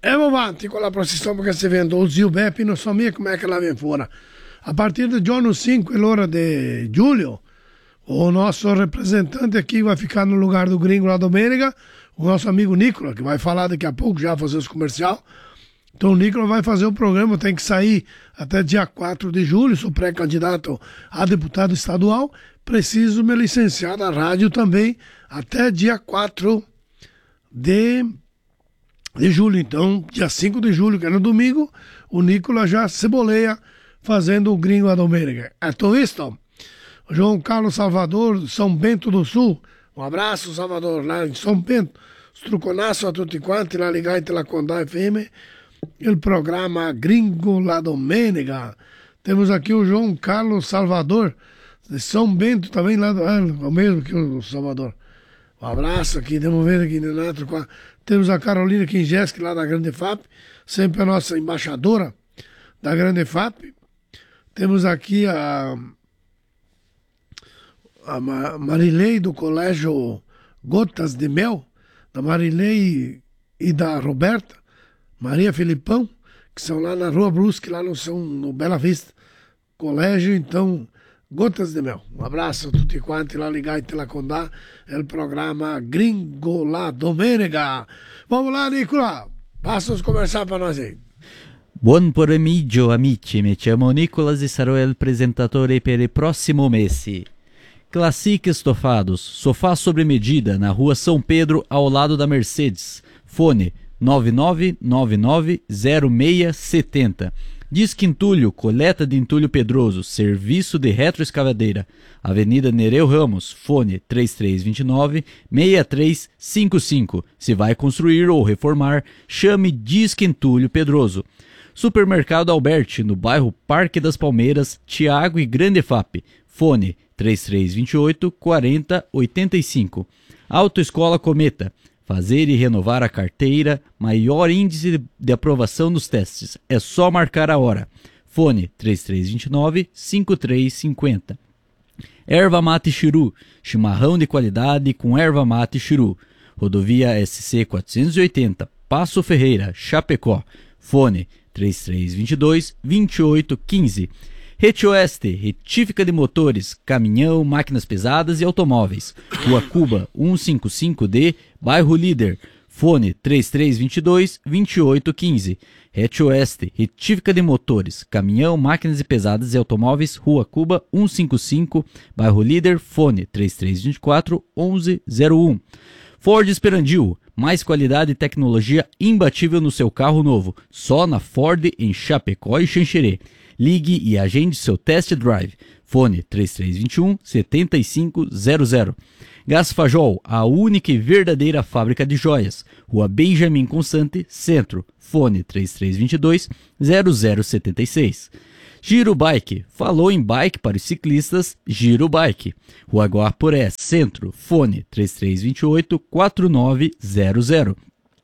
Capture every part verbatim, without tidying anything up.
É avanti con la processione che si vende o zio Beppe non so mica com'è che la viene fuori. A partir do giorno cinco, l'ora de julho, o nosso representante aqui vai ficar no lugar do gringo lá domenica, o nosso amigo Nicola, que vai falar daqui a pouco, já fazer os comercial. Então o Nicola vai fazer o programa, tem que sair até dia quatro de julho, sou pré-candidato a deputado estadual, preciso me licenciar na rádio também até dia quatro de, de julho. Então, dia cinco de julho, que é no domingo, o Nicola já ceboleia fazendo o gringo a domenica. Então isto, João Carlos Salvador, São Bento do Sul, um abraço Salvador, lá em São Bento, struconasso a tutti quanti, lá ligati la Condá F M, o programa Gringo La Domenica. Temos aqui o João Carlos Salvador, de São Bento, também lá do, ah, o mesmo que o Salvador. Um abraço aqui, vamos ver aqui no Neto. Temos a Carolina Kingeski, lá da Grande F A P, sempre a nossa embaixadora da Grande F A P. Temos aqui a, a Marilei do Colégio Gotas de Mel, da Marilei e da Roberta, Maria Filipão, que são lá na Rua Brusque, lá no, São, no Bela Vista Colégio. Então, Gotas de Mel. Um abraço a tutti quanti lá ligati la Condá, é o programa Gringo La Domenica. Vamos lá, Nicola, passa os comerciais para nós aí. Buon pomeriggio amici, mi chiamo Nicolas e sarò il presentatore per il prossimo mese. Classic Estofados, sofá sobre medida, na rua São Pedro, ao lado da Mercedes. Fone nove nove nove nove zero seis sete zero. Disque Entulho, coleta de entulho pedroso, serviço de retroescavadeira. Avenida Nereu Ramos, fone três três dois nove seis três cinco cinco. Se vai construir ou reformar, chame Disque Entulho Pedroso. Supermercado Alberti, no bairro Parque das Palmeiras, Tiago e Grande F A P. Fone três três dois oito quatro zero oito cinco. Autoescola Cometa. Fazer e renovar a carteira, maior índice de aprovação nos testes. É só marcar a hora. Fone três três dois nove cinco três cinco zero. Erva Mate Chiru. Chimarrão de qualidade com erva mate Chiru. Rodovia S C quatrocentos e oitenta, Passo Ferreira, Chapecó. Fone três três dois dois dois oito um cinco. Rete Oeste, retífica de motores, caminhão, máquinas pesadas e automóveis. Rua Cuba cento e cinquenta e cinco D, Bairro Líder. Fone três três dois dois dois oito um cinco. Rete Oeste, retífica de motores, caminhão, máquinas e pesadas e automóveis. Rua Cuba cento e cinquenta e cinco, Bairro Líder. Fone três três dois quatro um um zero um. Ford Esperandil, mais qualidade e tecnologia imbatível no seu carro novo. Só na Ford em Chapecó e Xanxerê. Ligue e agende seu test drive. Fone três três dois um sete cinco zero zero. Gás Fajol, a única e verdadeira fábrica de joias. Rua Benjamin Constant, Centro. Fone três três dois dois zero zero sete seis. Giro Bike, falou em bike para os ciclistas, Giro Bike. Rua Guapuré, Centro. Fone três três dois oito quatro nove zero zero.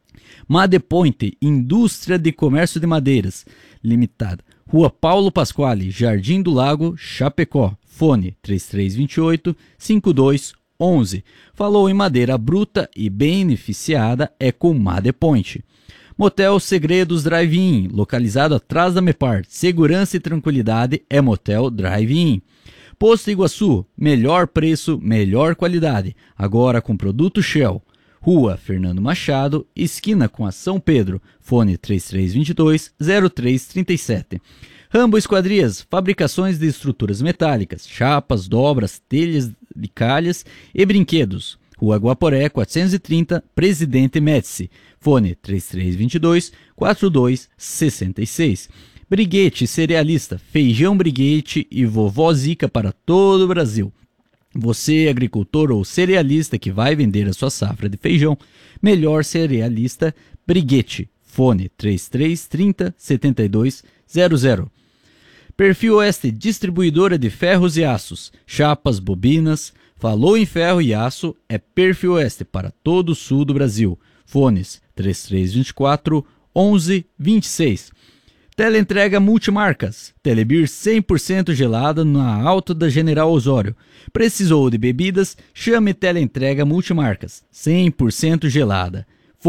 Madepoint, indústria de comércio de madeiras, limitada. Rua Paulo Pasquale, Jardim do Lago, Chapecó. Fone três três dois oito cinco dois um um. Falou em madeira bruta e beneficiada é com Madepoint. Motel Segredos Drive-In, localizado atrás da Mepar. Segurança e tranquilidade é Motel Drive-In. Posto Iguaçu, melhor preço, melhor qualidade. Agora com produto Shell. Rua Fernando Machado, esquina com a São Pedro. Fone três três dois dois zero três três sete. Rambo Esquadrias, fabricações de estruturas metálicas, chapas, dobras, telhas de calhas e brinquedos. Rua Guaporé, quatrocentos e trinta, Presidente Médici. Fone três três dois dois quatro dois seis seis. Briguete Cerealista, feijão Briguete e vovó Zica para todo o Brasil. Você, agricultor ou cerealista que vai vender a sua safra de feijão, melhor cerealista Briguete. Fone três três trinta setenta e dois zero zero. Perfil Oeste, distribuidora de ferros e aços, chapas, bobinas. Falou em ferro e aço, é Perfil Oeste para todo o sul do Brasil. Fones três três dois quatro um um dois seis. Teleentrega Multimarcas, Telebir cem por cento gelada na Alto da General Osório. Precisou de bebidas? Chame Teleentrega Multimarcas, cem por cento gelada. Fone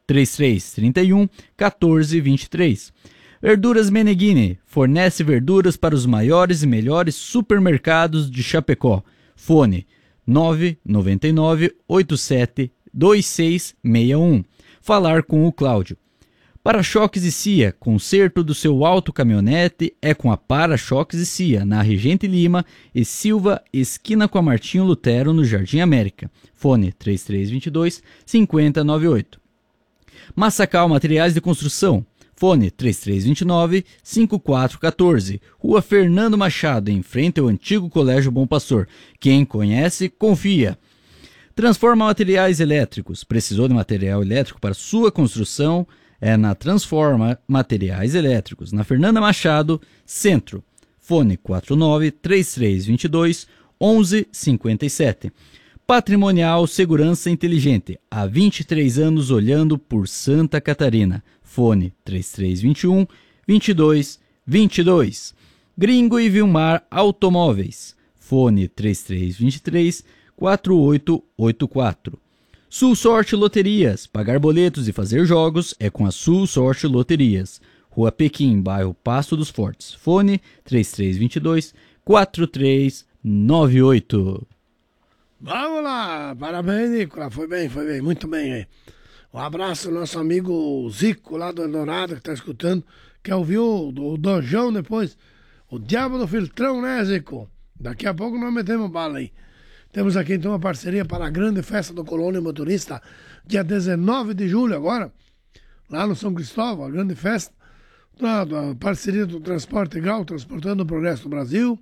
três três trinta e um, quatorze vinte e três. Verduras Meneghini fornece verduras para os maiores e melhores supermercados de Chapecó. Fone nove nove nove oito sete dois seis seis um. Falar com o Cláudio. Para-choques e C I A, conserto do seu auto-caminhonete é com a Para-choques e C I A, na Regente Lima e Silva, esquina com a Martinho Lutero, no Jardim América. Fone três três dois dois, cinco zero nove oito. Massacal Materiais de Construção. Fone três três dois nove, cinco quatro um quatro. Rua Fernando Machado, em frente ao antigo Colégio Bom Pastor. Quem conhece, confia. Transforma Materiais Elétricos. Precisou de material elétrico para sua construção? É na Transforma Materiais Elétricos, na Fernanda Machado, Centro. Fone quatro nove três três dois dois, um um cinco sete. Patrimonial Segurança Inteligente. Há vinte e três anos olhando por Santa Catarina. Fone três três dois um, dois dois dois dois. Gringo e Vilmar Automóveis. Fone três três dois três, quatro oito oito quatro. Sul Sorte Loterias. Pagar boletos e fazer jogos é com a Sul Sorte Loterias. Rua Pequim, bairro Passo dos Fortes. Fone três três dois dois, quatro três nove oito. Vamos lá, parabéns, Nicolas. Foi bem, foi bem, muito bem aí. Um abraço ao nosso amigo Zico, lá do Eldorado, que tá escutando. Quer ouvir o, o Dojão depois? O Diabo do Filtrão, né, Zico? Daqui a pouco nós metemos bala aí. Temos aqui então uma parceria para a grande festa do Colônia Motorista, dia dezenove de julho agora, lá no São Cristóvão, a grande festa. A parceria do Transporte Gal, transportando o progresso do Brasil.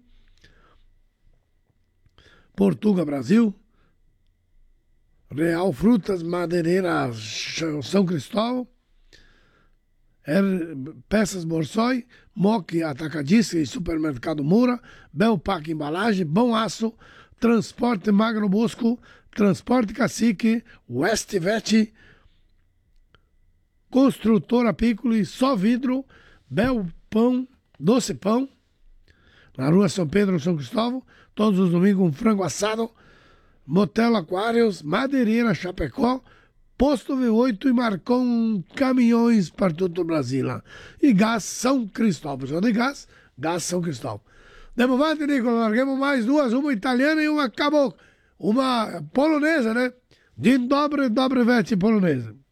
Portuga Brasil, Real Frutas Madeireira São Cristóvão, R, Peças Borsoi, Moc Atacadista e Supermercado Moura, Belpac Embalagem, Bom Aço, Transporte Magno Bosco, Transporte Cacique, Westvet, Construtora Piccoli, Só Vidro, Bel Pão, Doce Pão, na rua São Pedro, São Cristóvão, todos os domingos um frango assado, Motel Aquários, Madeireira Chapecó, Posto V oito e Marcon Caminhões para todo o Brasil lá. E Gás São Cristóvão, pessoal de gás, Gás São Cristóvão. Demos mais, Nicolas, larguemos mais duas, uma italiana e uma acabou, uma polonesa, né? Dzień dobry, dobre vete polonesa.